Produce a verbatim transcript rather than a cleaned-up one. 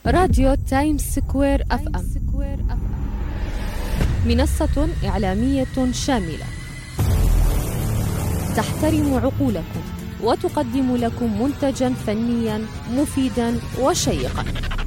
راديو تايمز سكوير أف أم، منصة إعلامية شاملة تحترم عقولكم وتقدم لكم منتجا فنيا مفيدا وشيقا.